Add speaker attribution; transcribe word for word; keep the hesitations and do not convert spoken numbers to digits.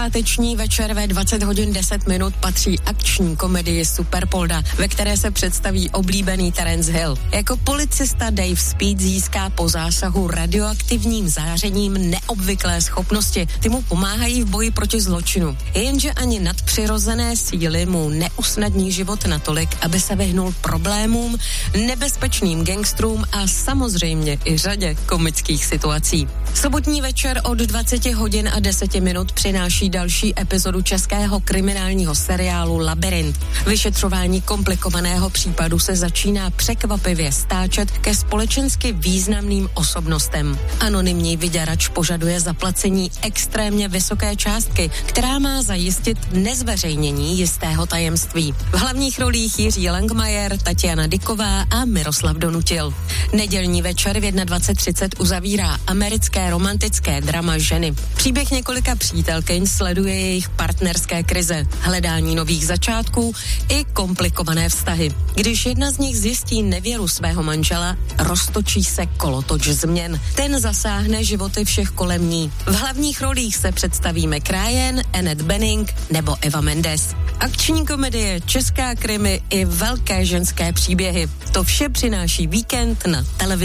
Speaker 1: páteční večer ve dvacet hodin deset minut patří akční komedii Superpolda, ve které se představí oblíbený Terence Hill. Jako policista Dave Speed získá po zásahu radioaktivním zářením neobvyklé schopnosti. Ty mu pomáhají v boji proti zločinu. Jenže ani nadpřirozené síly mu neusnadní život natolik, aby se vyhnul problémům, nebezpečným gangstrům a samozřejmě i řadě komických situací. Sobotní večer od dvacet hodin a deset minut přináší další epizodu českého kriminálního seriálu Labyrint. Vyšetřování komplikovaného případu se začíná překvapivě stáčet ke společensky významným osobnostem. Anonymní vyděrač požaduje zaplacení extrémně vysoké částky, která má zajistit nezveřejnění jistého tajemství. V hlavních rolích Jiří Langmajer, Tatiana Dyková a Miroslav Donutil. Nedělní večer v dvacet jedna třicet uzavírá americké romantické drama Ženy. Příběh několika přítelkyň sleduje jejich partnerské krize, hledání nových začátků i komplikované vztahy. Když jedna z nich zjistí nevěru svého manžela, roztočí se kolotoč změn. Ten zasáhne životy všech kolem ní. V hlavních rolích se představí Meg Ryan, Annette Bening nebo Eva Mendes. Akční komedie, česká krimi i velké ženské příběhy. To vše přináší víkend na televizi